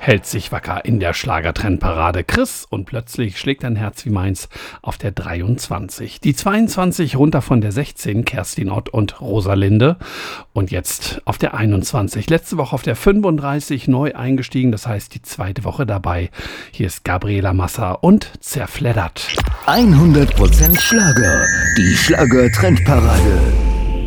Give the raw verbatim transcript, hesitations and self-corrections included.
hält sich wacker in der Schlagertrendparade. Chris und plötzlich schlägt ein Herz wie meins auf der dreiundzwanzig. Die zweiundzwanzig runter von der sechzehn, Kerstin Ott und Rosalinde. Und jetzt auf der einundzwanzig. Letzte Woche auf der fünfunddreißig neu eingestiegen, das heißt die zweite Woche dabei. Hier ist Gabriela Massa und Zerfleddert. hundert Prozent Schlager, die Schlager-Trendparade.